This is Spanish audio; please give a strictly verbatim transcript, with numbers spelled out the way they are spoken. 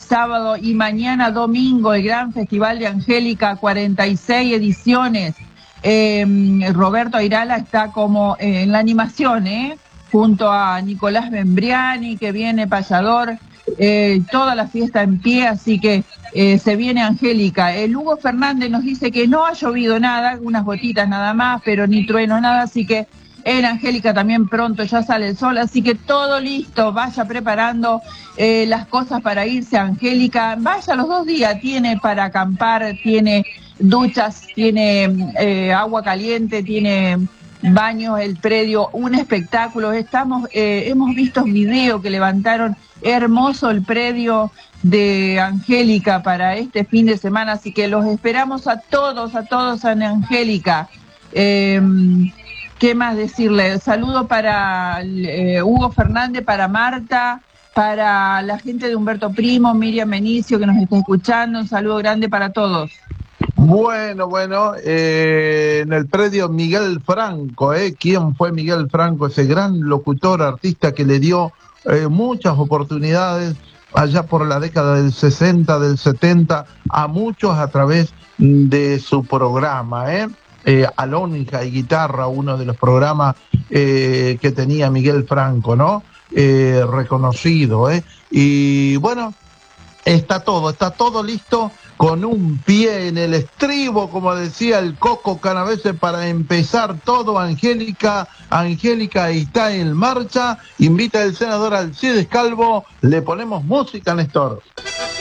sábado y mañana domingo el gran Festival de Angélica, cuarenta y seis ediciones. Eh, Roberto Airala está como eh, en la animación, ¿eh? junto a Nicolás Membriani, que viene payador, eh, toda la fiesta en pie, así que eh, se viene Angélica. El Hugo Fernández nos dice que no ha llovido nada, unas gotitas nada más, pero ni trueno, nada, así que en Angélica también pronto ya sale el sol, así que todo listo, vaya preparando eh, las cosas para irse a Angélica, vaya los dos días, tiene para acampar, tiene duchas, tiene eh, agua caliente, tiene baños, el predio, un espectáculo. Estamos, eh, hemos visto videos que levantaron, hermoso el predio de Angélica para este fin de semana, así que los esperamos a todos, a todos en Angélica. Eh, ¿Qué más decirle? Saludo para eh, Hugo Fernández, para Marta, para la gente de Humberto Primo, Miriam Benicio que nos está escuchando, un saludo grande para todos. Bueno, bueno, eh, en el predio Miguel Franco, ¿eh? ¿Quién fue Miguel Franco? Ese gran locutor, artista que le dio eh, muchas oportunidades allá por la década del sesenta, del setenta, a muchos a través de su programa, ¿eh? Eh, Alonja y Guitarra, uno de los programas eh, que tenía Miguel Franco, ¿no? Eh, reconocido, ¿eh? Y bueno, está todo, está todo listo, con un pie en el estribo, como decía el Coco Canavese, para empezar todo. Angélica, Angélica está en marcha, invita el senador Alcides Calvo, le ponemos música, Néstor.